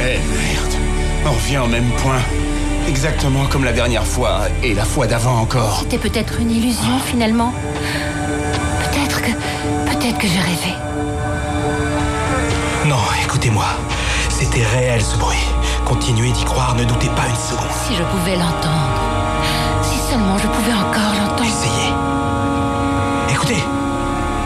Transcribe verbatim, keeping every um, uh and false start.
Eh merde, on revient au même point. Exactement comme la dernière fois, et la fois d'avant encore. C'était peut-être une illusion, finalement. Peut-être que... Peut-être que je rêvais. Non, écoutez-moi. C'était réel, ce bruit. Continuez d'y croire, ne doutez pas une seconde. Si je pouvais l'entendre. Si seulement je pouvais encore l'entendre. Essayez.